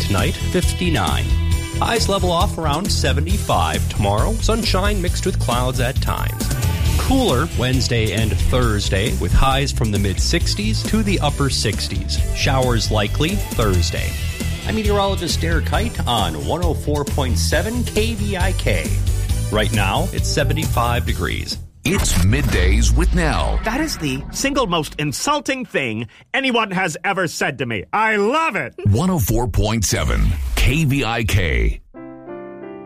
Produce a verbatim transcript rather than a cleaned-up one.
Tonight, fifty-nine. Highs level off around seventy-five tomorrow. Sunshine mixed with clouds at times. Cooler Wednesday and Thursday with highs from the mid-sixties to the upper sixties. Showers likely Thursday. I'm meteorologist Derek Height on one oh four point seven K V I K. Right now, it's seventy-five degrees. It's Middays with Nell. That is the single most insulting thing anyone has ever said to me. I love it. one oh four point seven K V I K.